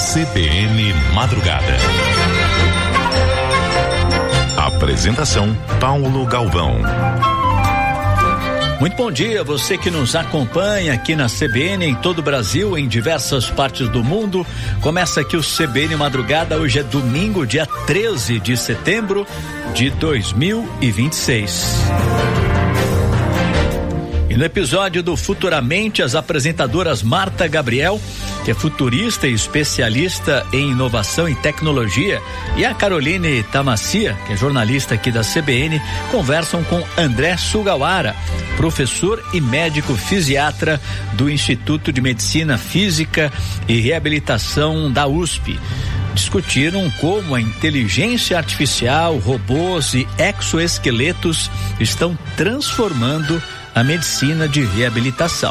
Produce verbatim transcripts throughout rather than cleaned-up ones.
C B N Madrugada. Apresentação Paulo Galvão. Muito bom dia, você que nos acompanha aqui na C B N, em todo o Brasil, em diversas partes do mundo. Começa aqui o C B N Madrugada, hoje é domingo, dia treze de setembro de dois mil e vinte e seis. E no episódio do Futuramente, as apresentadoras Marta Gabriel, que é futurista e especialista em inovação e tecnologia, e a Caroline Tamassia, que é jornalista aqui da C B N, conversam com André Sugawara, professor e médico fisiatra do Instituto de Medicina Física e Reabilitação da U S P. Discutiram como a inteligência artificial, robôs e exoesqueletos estão transformando a medicina de reabilitação.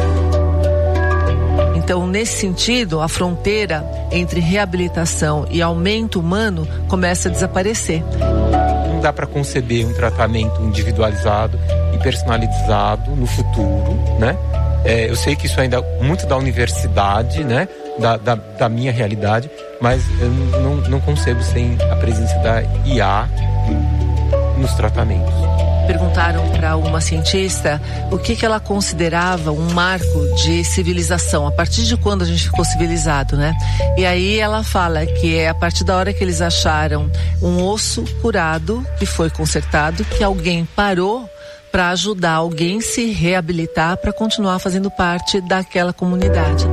Então, nesse sentido, a fronteira entre reabilitação e aumento humano começa a desaparecer. Não dá para conceber um tratamento individualizado e personalizado no futuro, né? É, eu sei que isso ainda é muito da universidade, né? Da, da, da minha realidade, mas eu não, não concebo sem a presença da I A nos tratamentos. Perguntaram para uma cientista o que, que ela considerava um marco de civilização, a partir de quando a gente ficou civilizado, né? E aí ela fala que é a partir da hora que eles acharam um osso curado, que foi consertado, que alguém parou para ajudar alguém a se reabilitar para continuar fazendo parte daquela comunidade.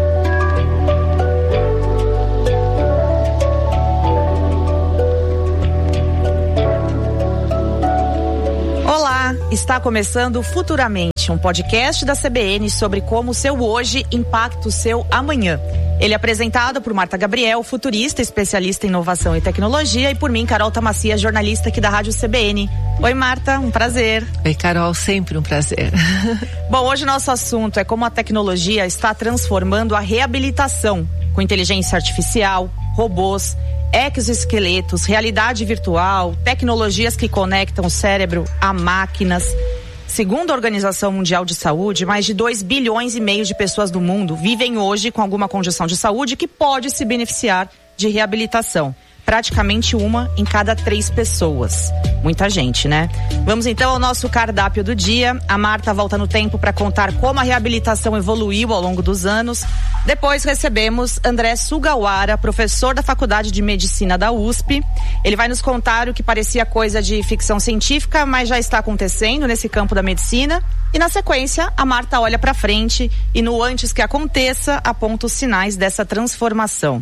Está começando Futuramente, um podcast da C B N sobre como o seu hoje impacta o seu amanhã. Ele é apresentado por Marta Gabriel, futurista, especialista em inovação e tecnologia, e por mim, Carol Tamassia, jornalista aqui da Rádio C B N. Oi, Marta, um prazer. Oi, Carol, sempre um prazer. Bom, hoje nosso assunto é como a tecnologia está transformando a reabilitação, com inteligência artificial, robôs, exoesqueletos, realidade virtual, tecnologias que conectam o cérebro a máquinas. Segundo a Organização Mundial de Saúde, mais de dois bilhões e meio de pessoas do mundo vivem hoje com alguma condição de saúde que pode se beneficiar de reabilitação. Praticamente uma em cada três pessoas. Muita gente, né? Vamos então ao nosso cardápio do dia. A Marta volta no tempo para contar como a reabilitação evoluiu ao longo dos anos. Depois recebemos André Sugawara, professor da Faculdade de Medicina da U S P. Ele vai nos contar o que parecia coisa de ficção científica, mas já está acontecendo nesse campo da medicina. E na sequência, a Marta olha para frente e no antes que aconteça, aponta os sinais dessa transformação.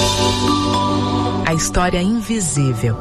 A história invisível.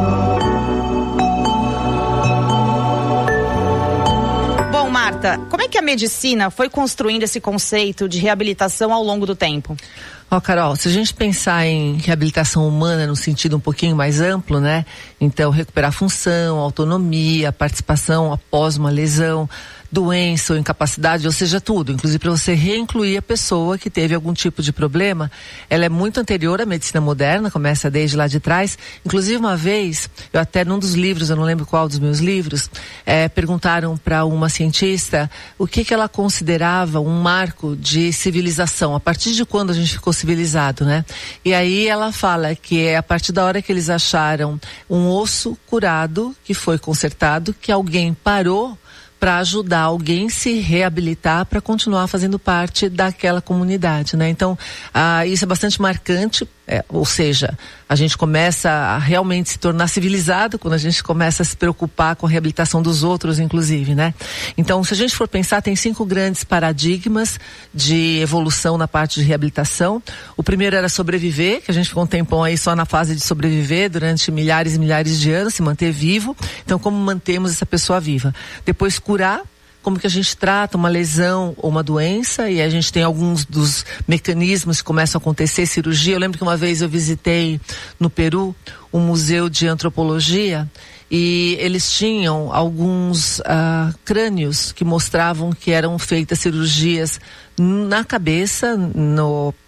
Bom, Marta, como é que a medicina foi construindo esse conceito de reabilitação ao longo do tempo? Ó, Carol, se a gente pensar em reabilitação humana no sentido um pouquinho mais amplo, né? Então, recuperar a função, autonomia, participação após uma lesão, doença ou incapacidade, ou seja, tudo, inclusive para você reincluir a pessoa que teve algum tipo de problema, ela é muito anterior à medicina moderna, começa desde lá de trás. Inclusive uma vez, eu até num dos livros, eu não lembro qual dos meus livros, é, perguntaram para uma cientista o que que ela considerava um marco de civilização, a partir de quando a gente ficou civilizado, né? E aí ela fala que é a partir da hora que eles acharam um osso curado, que foi consertado, que alguém parou para ajudar alguém a se reabilitar para continuar fazendo parte daquela comunidade, né? Então, ah, isso é bastante marcante, é, ou seja, a gente começa a realmente se tornar civilizado quando a gente começa a se preocupar com a reabilitação dos outros, inclusive, né? Então, se a gente for pensar, tem cinco grandes paradigmas de evolução na parte de reabilitação. O primeiro era sobreviver, que a gente ficou um tempão aí só na fase de sobreviver durante milhares e milhares de anos, se manter vivo. Então, como mantemos essa pessoa viva? Depois, curar, como que a gente trata uma lesão ou uma doença, e a gente tem alguns dos mecanismos que começam a acontecer, cirurgia. Eu lembro que uma vez eu visitei no Peru um museu de antropologia e eles tinham alguns uh, crânios que mostravam que eram feitas cirurgias na cabeça, no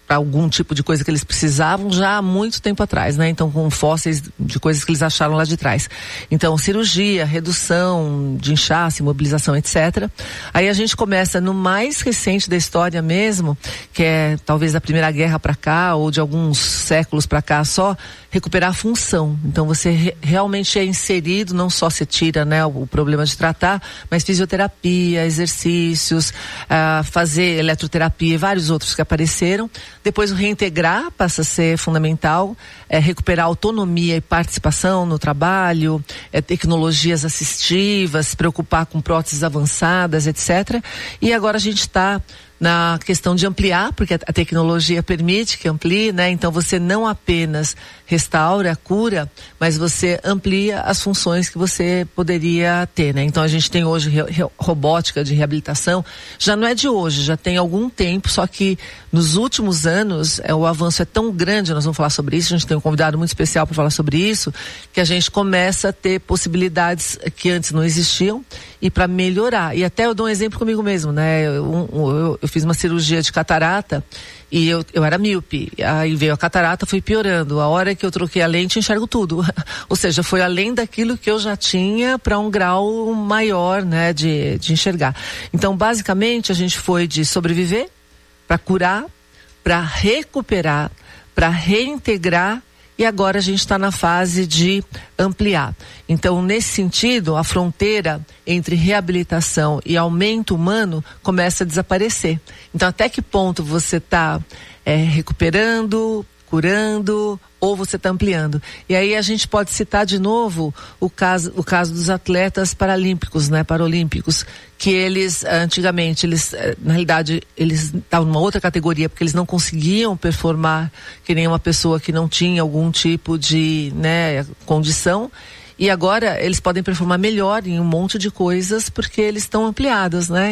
algum tipo de coisa que eles precisavam já há muito tempo atrás, né? Então, com fósseis de coisas que eles acharam lá de trás. Então, cirurgia, redução de inchaço, imobilização, etcétera. Aí a gente começa no mais recente da história mesmo, que é talvez da Primeira Guerra para cá, ou de alguns séculos para cá só, recuperar a função. Então, você re- realmente é inserido, não só se tira, né, o, o problema de tratar, mas fisioterapia, exercícios, ah, fazer eletroterapia e vários outros que apareceram. Depois o reintegrar passa a ser fundamental, é, recuperar autonomia e participação no trabalho, é, tecnologias assistivas, se preocupar com próteses avançadas, etcétera. E agora a gente está na questão de ampliar, porque a tecnologia permite que amplie, né? Então você não apenas restaura, cura, mas você amplia as funções que você poderia ter, né? Então a gente tem hoje re- re- robótica de reabilitação, já não é de hoje, já tem algum tempo, só que nos últimos anos é, o avanço é tão grande, nós vamos falar sobre isso, a gente tem um convidado muito especial para falar sobre isso, que a gente começa a ter possibilidades que antes não existiam e para melhorar. E até eu dou um exemplo comigo mesmo, né? Eu, um, eu, eu fiz uma cirurgia de catarata e eu, eu era míope, aí veio a catarata, fui piorando. A hora que eu troquei a lente, enxergo tudo. Ou seja, foi além daquilo que eu já tinha para um grau maior, né, de, de enxergar. Então, basicamente, a gente foi de sobreviver para curar, para recuperar, para reintegrar. E agora a gente está na fase de ampliar. Então, nesse sentido, a fronteira entre reabilitação e aumento humano começa a desaparecer. Então, até que ponto você está é, recuperando, curando, ou você está ampliando? E aí a gente pode citar de novo o caso, o caso dos atletas paralímpicos, né, paralímpicos, que eles, antigamente, eles, na realidade, eles estavam numa outra categoria, porque eles não conseguiam performar que nem uma pessoa que não tinha algum tipo de, né, condição. E agora eles podem performar melhor em um monte de coisas porque eles estão ampliados, né?